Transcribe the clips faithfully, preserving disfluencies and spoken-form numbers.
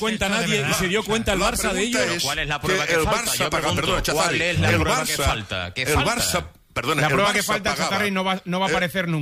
cuenta Esto de nadie y verdad. se dio cuenta el La Barça de ello. pregunta es ¿Cuál es la prueba que el falta? Barça Yo paga- pregunto, perdona, Chazarri, ¿cuál es la el prueba Barça, que falta? ¿Qué el falta? Barça, perdona, La el prueba Barça que falta, pagaba- Chazarri, no va, no va a el- aparecer nunca.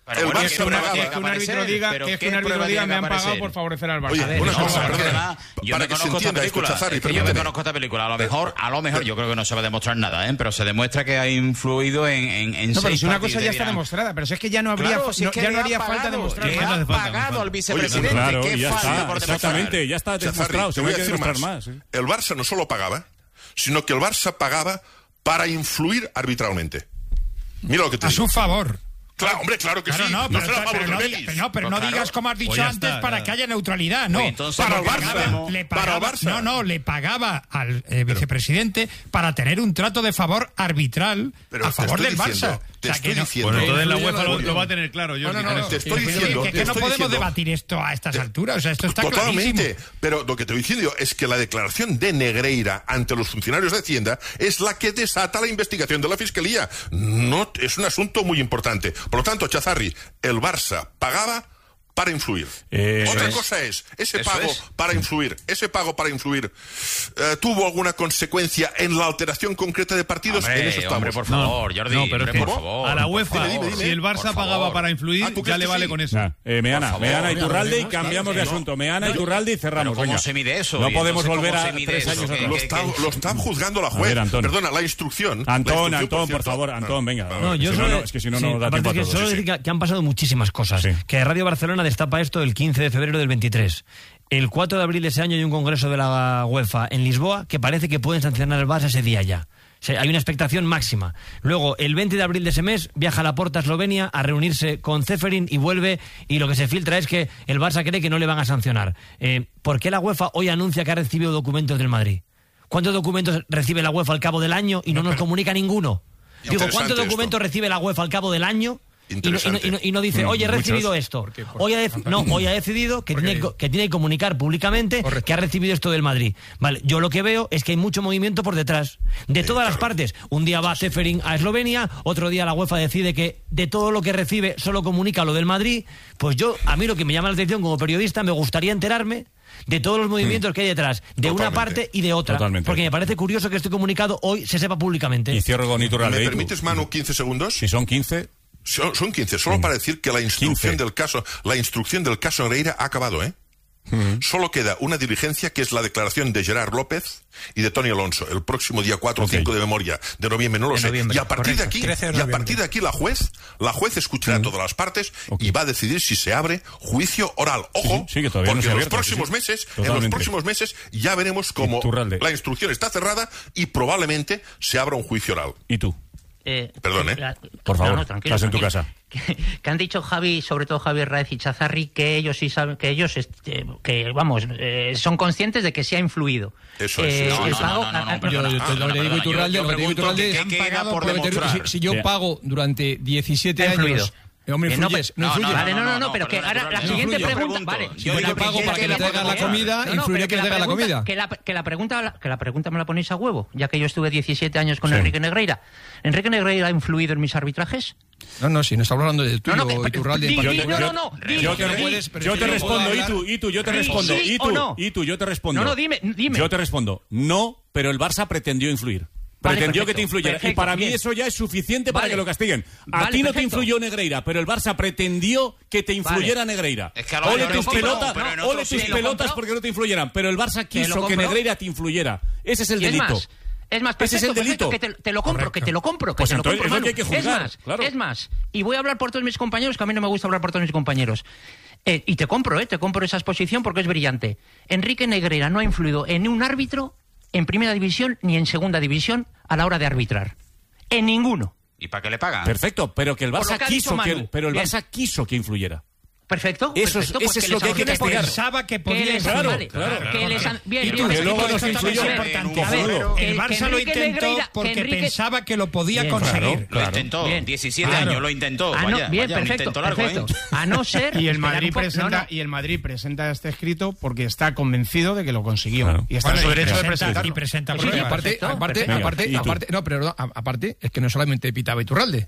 el bueno, Barça que, una, pagaba. que, que un árbitro diga, pero que, es que ¿qué un árbitro prueba diga tiene me que han pagado aparecer? por favorecer al Barça. Oye, A ver, una no, cosa, pero perdona, perdona, yo para me que se conozco esta entienda esto, película. Chazarri, Es que yo me permíteme. conozco esta película. A lo mejor, a lo mejor, yo creo que no se va a demostrar nada, ¿eh? Pero se demuestra que ha influido en, en, en No, pero seis si una partidos cosa de ya está Irán. demostrada, pero si es que ya no habría, Claro, si no, es que ya le no ha haría pagado, falta demostrar le más. ha hace falta, pagado no hace al falta. vicepresidente. Claro, ¿Qué ya falta está, por exactamente, demostrar? ya está Chazarri, demostrado, te se voy no a hay que decir demostrar más. más. ¿eh? El Barça no solo pagaba, sino que el Barça pagaba para influir arbitralmente. Mira lo que te A digo. su favor. Claro, hombre, claro que Claro, sí. no, No pero, será a favor pero del no, Betis. diga- no, pero Pues no claro. digas como has dicho Pues ya antes está, para ya. que haya neutralidad, no. Pues entonces Para el Le Barça. pagaba- le Para el pagaba- Barça. No, no, le pagaba al eh, vicepresidente para tener un trato de favor arbitral Pero a te favor estoy del diciendo, Barça. te O sea, estoy que no- diciendo. Bueno, entonces la influye UEFA la lo, Unión. lo va a tener claro, Jordi. No, no, no, con no. esto. Te estoy Que- que- diciendo, que, te que no estoy podemos diciendo. debatir esto a estas alturas. O sea, esto está Totalmente. clarísimo. Pero lo que te estoy diciendo es que la declaración de Negreira ante los funcionarios de Hacienda es la que desata la investigación de la Fiscalía. No, es un asunto muy importante. Por lo tanto, Chazarri, el Barça pagaba para influir. Eh, Otra es. cosa es, ese Eso pago es. para influir, ese pago para influir, eh, ¿tuvo alguna consecuencia en la alteración concreta de partidos? en eso Hombre, estamos. hombre, por favor, Jordi. No, pero es hombre, que por favor. a la UEFA, Dime, dime, dime. si el Barça Por pagaba favor. para influir, Ah, ¿tú ya crees le que vale sí? con eso. Nah, eh, Meana, favor, Meana, mira, Iturralde y claro, cambiamos de claro. asunto. Meana, No, Iturralde y cerramos. pero ¿cómo venga. se mide eso? No Y podemos entonces, volver ¿cómo a se mide tres eso? años Que- atrás. Lo que- está, que- lo está juzgando la A juez. ver, Antón. Perdona, la instrucción. la Antón, instrucción, Antón, por cierto. favor, Antón, venga. Ah, No, yo si solo- no, no, es que si no, Sí, no nos da aparte tiempo a es que todos. solo sí, sí. decir que, que han pasado muchísimas cosas. Sí. Que Radio Barcelona destapa esto el quince de febrero del veintitrés. El cuatro de abril de ese año hay un congreso de la UEFA en Lisboa que parece que pueden sancionar al Barça ese día ya. O sea, hay una expectación máxima. Luego, el veinte de abril de ese mes, viaja a Laporta a Eslovenia a reunirse con Ceferin y vuelve, y lo que se filtra es que el Barça cree que no le van a sancionar. Eh, ¿Por qué la UEFA hoy anuncia que ha recibido documentos del Madrid? ¿Cuántos documentos recibe la UEFA al cabo del año y no nos comunica ninguno? Digo, Interesante ¿cuántos documentos esto. recibe la UEFA al cabo del año? Y no, y, no, Interesante. y no- y no dice, oye, he muchos. recibido esto. ¿Por qué? ¿Por Hoy ha qué? dec- no, hoy ha decidido que tiene, que tiene que comunicar públicamente Correcto. que ha recibido esto del Madrid. Vale, yo lo que veo es que hay mucho movimiento por detrás, de todas las partes. Un día va Ceferin a Eslovenia, otro día la UEFA decide que de todo lo que recibe solo comunica lo del Madrid. Pues yo, a mí lo que me llama la atención como periodista, me gustaría enterarme de todos los movimientos que hay detrás, de una Totalmente. parte y de otra. Totalmente. Porque me parece curioso que este comunicado hoy se sepa públicamente. Y cierro con ¿Me Iturralde. ¿y tú? permites, Manu, quince segundos? Si son quince, Son, son quince, solo para decir que la instrucción quince. del caso, la instrucción del caso Negreira ha acabado, ¿eh? Solo queda una diligencia que es la declaración de Gerard López y de Tony Alonso el próximo día cuatro o Ok. cinco de memoria de noviembre, no lo De sé. noviembre, y a partir de correcto. aquí, trece de y a noviembre. partir de aquí la juez, la juez escuchará a todas las partes Ok. y va a decidir si se abre juicio oral. Ojo, sí, sí, que todavía no porque se ha en los abierto, próximos sí, sí. meses, en los Totalmente. próximos meses ya veremos cómo Iturralde. la instrucción está cerrada y probablemente se abra un juicio oral. ¿y tú? Eh, Perdón, ¿eh? la- Por favor, no, no, tranquilo, estás en tu tranquilo. casa. Que, que han dicho Javi, sobre todo Javier Raez y Chazarri, que ellos sí saben, que ellos, este, que vamos, eh, son conscientes de que sí ha influido. Eso es, Eh, eso el es. pago- No, no, no, ah, no, perdona. Yo, yo te- Ah, lo no, que digo perdona, Iturralde, yo- lo yo que digo pregunto Iturralde, que- han que queda pagado por por meter- demostrar. si, si yo Sí. pago durante diecisiete Ha años, influido. eh, hombre, Eh, no, influyes, no, no, influye. no, Vale, no, no, no, pero que perdona, ahora la perdona, siguiente yo pregunta, pregunto. vale. Yo Si yo digo que- pago para que que le la traigan la pregunta- comida, No, no, influiré pero que le la traigan la pregunta- comida. Que la, que, la pregunta, que la pregunta me la ponéis a huevo, ya que yo estuve diecisiete años con Sí. Enrique Negreira. ¿Enrique Negreira ha influido en mis arbitrajes? No, no, si no estamos hablando del tuyo, No, no, que- Iturralde, en di- di- particular. no, no, no, di- Yo te, di- puedes, pero yo si te no respondo, puedo y hablar- tú, y tú, yo te Sí respondo, o y tú, no. y tú, yo te respondo. No, no, dime, dime. Yo te respondo, no, pero el Barça pretendió influir. Vale, Pretendió perfecto, que te influyera. Y perfecto, para mí bien. eso ya es suficiente para Vale. que lo castiguen. A Vale, ti no te perfecto. influyó Negreira, pero el Barça pretendió que te influyera Negreira. Es que a lo ole mejor tus lo compró, pelotas, pero en ole otros tus sí. pelotas ¿Lo compró? porque no te influyeran. Pero el Barça ¿Que lo quiso que compró? Negreira te influyera. Ese es el Y es delito. más, es más, Ese es el perfecto, perfecto, delito. que te, te lo compro, que te lo compro, que Pues te lo entonces compro, es lo Manu. que hay que juzgar, Es más, claro. es más, y voy a hablar por todos mis compañeros, que a mí no me gusta hablar por todos mis compañeros. Eh, y te compro, eh, te compro esa exposición porque es brillante. Enrique Negreira no ha influido en un árbitro en primera división ni en segunda división a la hora de arbitrar. En ninguno. ¿Y para qué le pagan? Perfecto, pero que el Por lo Barça que ha quiso dicho que, Manu. pero el Bien. Barça quiso que influyera. Perfecto. Eso es- perfecto, pues eso es que lo les que hay que sancionen por castigar. eso. Pensaba que Que podía les- Claro, vale, claro. que les han- bien, Y yo tú, les- que luego esto nos es influyó. importante. A ver, El que Barça lo Enrique intentó Negreira- porque que Enrique- pensaba que lo podía Bien. conseguir. Lo intentó. Bien. diecisiete Claro. años lo intentó. Ah, no, Vaya, bien, vaya, un perfecto, intento largo, perfecto. ¿eh? A no ser... Y el esperar Madrid un poco- presenta no, no. y el Madrid presenta este escrito porque está convencido de que lo consiguió Claro. y está Bueno, en su y derecho de presenta- presentarlo. y presenta Sí, Y sí, pruebas. aparte, perfecto, aparte, perfecto. aparte, Venga, ¿y tú? aparte, no, pero no, a- aparte es que no solamente pitaba Iturralde.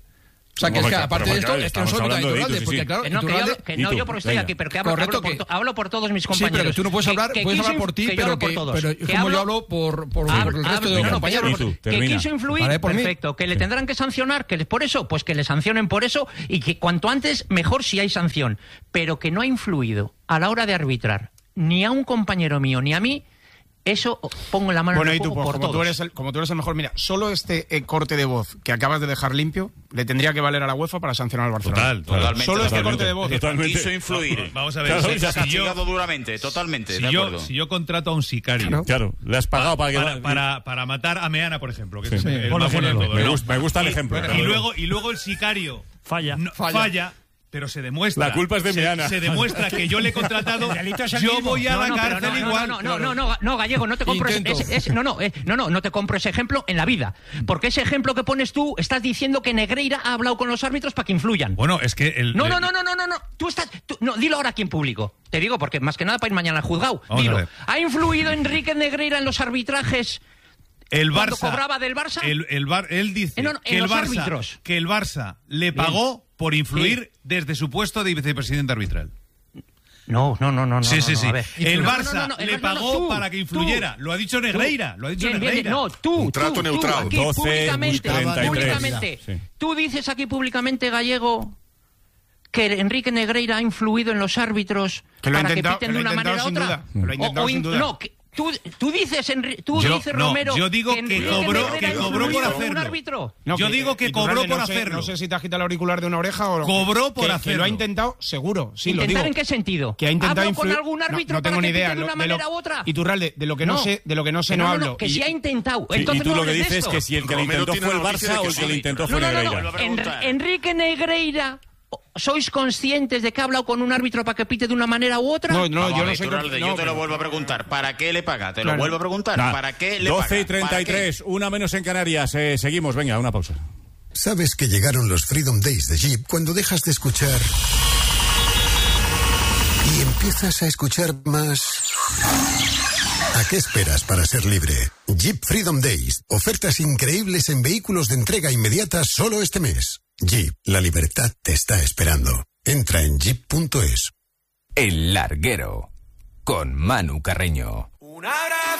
O sea, que es que aparte de esto, Claro, es que no estamos solo hablando de Iturralde, Itu, sí, porque sí. claro, Que no, que yo Iturralde... hablo, que no Itu, yo por estoy venga. aquí, pero que hablo, Correcto, hablo, por, que- to- hablo por todos mis Sí, compañeros. pero que tú no puedes Que- hablar, que puedes quiso hablar por inf- ti, que yo pero hablo por que, todos. pero Que como hablo- yo hablo por, por, Hablo- por el resto hablo- de no, los no, compañeros. que yo hablo- Itu, que termina. quiso influir, Vale, por mí. perfecto, que le tendrán que sancionar, que les- por eso, pues que le sancionen por eso y que cuanto antes mejor si hay sanción, pero que no ha influido a la hora de arbitrar ni a un compañero mío ni a mí, eso pongo la mano Bueno, en y el tú, fuego pues, por como, tú todos. eres el, como tú eres el mejor, mira, solo este eh, corte de voz que acabas de dejar limpio le tendría que valer a la UEFA para sancionar al Barcelona. Total, total. Totalmente, Solo este totalmente. corte de voz. Totalmente. Quiso influir. Vamos a ver, Claro, si- ya Se ha si yo- castigado duramente, totalmente, si de yo, acuerdo. si yo contrato a un sicario Claro. Claro, le has pagado para que... para, para, para matar a Meana, por ejemplo, que Sí. es el, el Por más bueno de ejemplo. todos, Me ¿no? gusta- me gusta el Y- ejemplo, Y, claro. luego, y luego el sicario Falla. no- Falla. falla, pero se demuestra. La culpa es de se, Meana. Se demuestra que yo le he contratado. El delito es el Yo mismo. voy a No, la no, pero cárcel no, no, igual. No, no, no, no, no, Gallego, no te compro ese, Intento. ese- ese- no, no, eh, no, no, no te compro ese ejemplo en la vida, porque ese ejemplo que pones tú estás diciendo que Negreira ha hablado con los árbitros para que influyan. Bueno, es que el. No, el- no, no, no, no, no, no. Tú estás. tú- no, dilo ahora aquí en público. Te digo, porque más que nada para ir mañana al juzgado. Vamos a Dilo. ver. ¿Ha influido Enrique Negreira en los arbitrajes El cuando Barça. cobraba del Barça? El, el Bar- él dice Eh, no, no, en que, el los Barça, árbitros. que el Barça le pagó por influir desde su puesto de vicepresidente arbitral. No, no, no, no. no, sí, no, sí, no, sí. a ver. El No, Barça no, no, no, el le Barça no, pagó tú, para que tú, influyera. Lo ha dicho Negreira. Lo ha dicho Bien, bien, Negreira. bien. No, tú, Un trato tú, neutral. Tú, aquí, doce y públicamente, treinta y tres. públicamente. Sí. Tú dices aquí públicamente, Gallego, que Enrique Negreira ha influido en los árbitros Que lo ha para intentado- que que piten lo de ha una intentado manera u sin otra. duda. Lo ha intentado O- o sin in- duda. No, que tú, tú dices, Enri- tú Yo- dices no, Romero, yo digo que Enrique cobró- Negreira que ha cobró por influido en un hacerlo. árbitro. No, Yo digo que Iturralde, cobró por no sé- hacerlo. No sé si te agita el auricular de una oreja o... Cobró por que- Que hacerlo. lo ha intentado, seguro, sí, lo digo. ¿Intentar en qué sentido? Que ha intentado ¿Hablo con influir- algún No, árbitro no tengo para ni que idea. pite de lo- una de manera lo- u otra? Iturralde, de lo que no, sé, de lo que no sé Que no, no, hablo. no, que Y- si ha intentado. Sí, Entonces y tú no lo que hables de dices es esto. que si el que le Romero intentó tiene fue el la noticia Barça de o que el que le sí. intentó No, fue no, no, Negreira. no. Vuelvo a En- preguntar. Enrique Negreira, ¿sois conscientes de que ha hablado con un árbitro para que pite de una manera u otra? No, no, Vamos yo a no ver, soy... Iturralde, no, yo te lo pero- vuelvo a preguntar. ¿Para qué le paga? Te Claro. lo vuelvo a preguntar. Nah, ¿Para qué le paga? doce y ¿Para treinta y tres, una menos en Canarias. Eh, seguimos, venga, una pausa. Sabes que llegaron los Freedom Days de Jeep cuando dejas de escuchar y empiezas a escuchar más. ¿A qué esperas para ser libre? Jeep Freedom Days. Ofertas increíbles en vehículos de entrega inmediata solo este mes. Jeep, la libertad te está esperando. Entra en jeep punto es. El Larguero, con Manu Carreño. Una gran